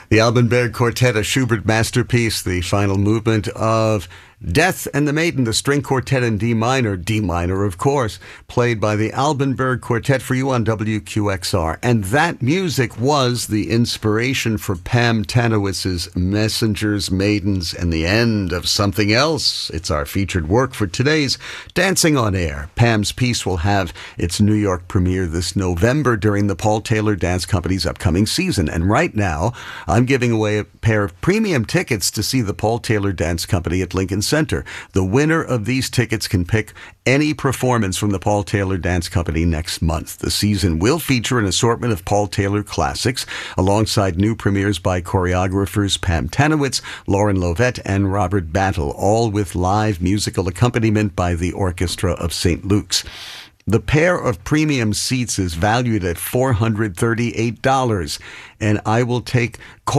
The Alban Quartet, a Schubert masterpiece, the final movement of Death and the Maiden, the string quartet in D minor, of course, played by the Alban Quartet for you on WQXR. And that music was the inspiration for Pam Tanowitz's Messengers, Maidens, and the End of Something Else. It's our featured work for today's Dancing on Air. Pam's piece will have its New York premiere this November during the Paul Taylor Dance Company's upcoming season. And right now, I'm giving away a pair of premium tickets to see the Paul Taylor Dance Company at Lincoln Center. The winner of these tickets can pick any performance from the Paul Taylor Dance Company next month. The season will feature an assortment of Paul Taylor classics alongside new premieres by choreographers Pam Tanowitz, Lauren Lovette, and Robert Battle, all with live musical accompaniment by the Orchestra of St. Luke's. The pair of premium seats is valued at $438, and I will take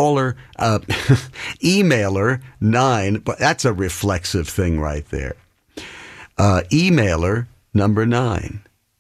emailer 9, but that's a reflexive thing right there. Emailer number 9,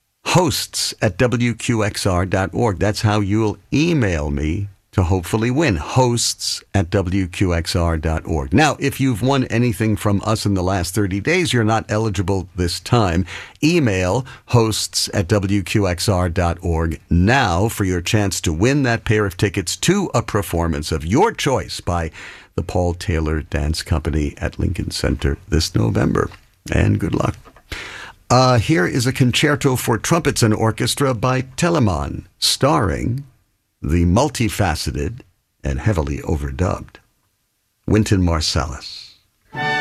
hosts@wqxr.org. That's how you'll email me to hopefully win, hosts@wqxr.org. Now, if you've won anything from us in the last 30 days, you're not eligible this time. Email hosts@wqxr.org now for your chance to win that pair of tickets to a performance of your choice by the Paul Taylor Dance Company at Lincoln Center this November. And good luck. Here is a concerto for trumpets and orchestra by Telemann, starring the multifaceted and heavily overdubbed Wynton Marsalis.